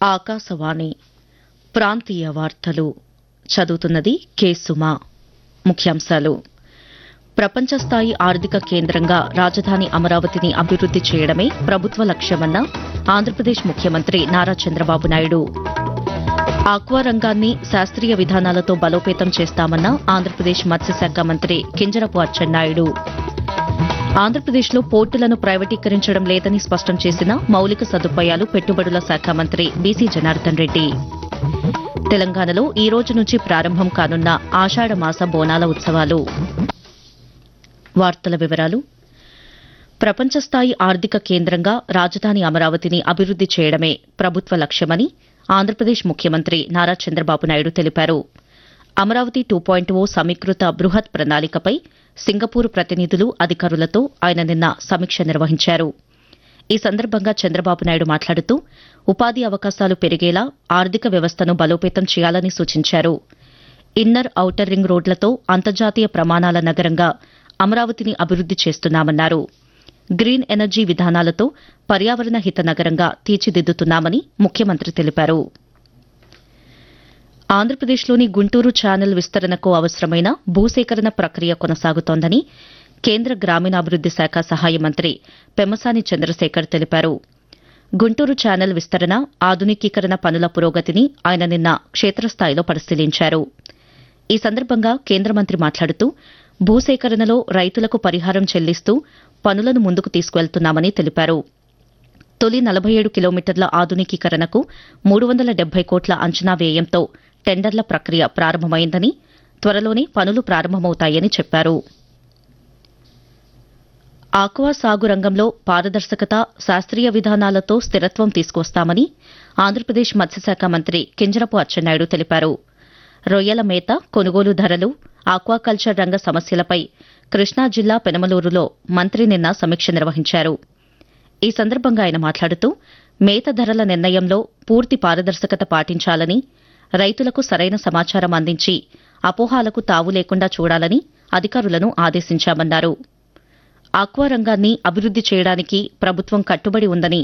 ఆకాశవాణి ప్రాంతీయ వార్తలు చదువుతున్నది కె సుమా. ముఖ్యాంశాలు: ప్రపంచ స్థాయి ఆర్థిక కేంద్రంగా రాజధాని అమరావతిని అభివృద్ది చేయడమే ప్రభుత్వ లక్ష్యమన్న ఆంధ్రప్రదేశ్ ముఖ్యమంత్రి నారా చంద్రబాబు నాయుడు. ఆక్వా రంగాన్ని శాస్త్రీయ విధానాలతో బలోపేతం చేస్తామన్న ఆంధ్రప్రదేశ్ మత్స్యశాఖ మంత్రి కింజరపు అచ్చెన్నాయుడు. ఆంధ్రప్రదేశ్లో పోర్టులను ప్రైవేటీకరించడం లేదని స్పష్టం చేసిన మౌలిక సదుపాయాలు పెట్టుబడుల శాఖ మంత్రి బీసీ జనార్దన్ రెడ్డి. తెలంగాణలో ఈ రోజు నుంచి ప్రారంభం కానున్న ఆషాఢమాస బోనాల ఉత్సవాలు. వార్తల వివరాలు: ప్రపంచ స్థాయి ఆర్థిక కేంద్రంగా రాజధాని అమరావతిని అభివృద్ది చేయడమే ప్రభుత్వ లక్ష్యమని ఆంధ్రప్రదేశ్ ముఖ్యమంత్రి నారా చంద్రబాబు నాయుడు తెలిపారు. అమరావతి 2.0 సమీకృత బృహత్ ప్రణాళికపై సింగపూర్ ప్రతినిధులు, అధికారులతో ఆయన నిన్న సమీక్ష నిర్వహించారు. ఈ సందర్భంగా చంద్రబాబు నాయుడు మాట్లాడుతూ ఉపాధి అవకాశాలు పెరిగేలా ఆర్థిక వ్యవస్థను బలోపేతం చేయాలని సూచించారు. ఇన్నర్, ఔటర్ రింగ్ రోడ్లతో అంతర్జాతీయ ప్రమాణాల నగరంగా అమరావతిని అభివృద్ది చేస్తున్నామన్నారు. గ్రీన్ ఎనర్జీ విధానాలతో పర్యావరణ హిత నగరంగా తీర్చిదిద్దుతున్నామని ముఖ్యమంత్రి తెలిపారు. ఆంధ్రప్రదేశ్లోని గుంటూరు ఛానల్ విస్తరణకు అవసరమైన భూసేకరణ ప్రక్రియ కొనసాగుతోందని కేంద్ర గ్రామీణాభివృద్ది శాఖ సహాయ మంత్రి పెమ్మసాని చంద్రశేఖర్ తెలిపారు. గుంటూరు ఛానల్ విస్తరణ, ఆధునికీకరణ పనుల పురోగతిని ఆయన నిన్న క్షేత్రస్థాయిలో పరిశీలించారు. ఈ సందర్భంగా కేంద్ర మంత్రి మాట్లాడుతూ భూసేకరణలో రైతులకు పరిహారం చెల్లిస్తూ పనులను ముందుకు తీసుకువెళ్తున్నామని తెలిపారు. తొలి 47 కిలోమీటర్ల ఆధునికీకరణకు 370 కోట్ల అంచనా వ్యయంతో టెండర్ల ప్రక్రియ ప్రారంభమైందని, త్వరలోనే పనులు ప్రారంభమవుతాయని చెప్పారు. ఆక్వా సాగు రంగంలో పారదర్శకత, శాస్త్రీయ విధానాలతో స్థిరత్వం తీసుకొస్తామని ఆంధ్రప్రదేశ్ మత్స్యశాఖ మంత్రి కింజరపు అచ్చెన్నాయుడు తెలిపారు. రొయ్యల మేత, కొనుగోలు ధరలు, ఆక్వాకల్చర్ రంగ సమస్యలపై కృష్ణా జిల్లా పెనమలూరులో మంత్రి నిన్న సమీక్ష నిర్వహించారు. ఈ సందర్భంగా ఆయన మాట్లాడుతూ మేత ధరల నిర్ణయంలో పూర్తి పారదర్శకత పాటించాలని, రైతులకు సరైన సమాచారం అందించి అపోహాలకు తావు లేకుండా చూడాలని అధికారులను ఆదేశించామన్నారు. ఆక్వా రంగాన్ని అభివృద్ది చేయడానికి ప్రభుత్వం కట్టుబడి ఉందని